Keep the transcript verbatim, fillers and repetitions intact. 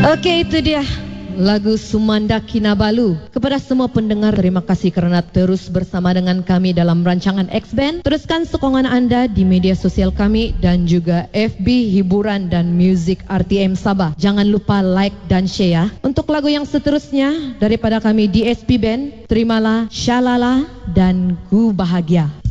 Okey, itu dia lagu Sumanda Kinabalu. Kepada semua pendengar, terima kasih kerana terus bersama dengan kami dalam rancangan X-Band. Teruskan sokongan anda di media sosial kami dan juga F B Hiburan dan Muzik R T M Sabah. Jangan lupa like dan share ya. Untuk lagu yang seterusnya daripada kami D S P Band, terimalah Shalala dan Ku Bahagia.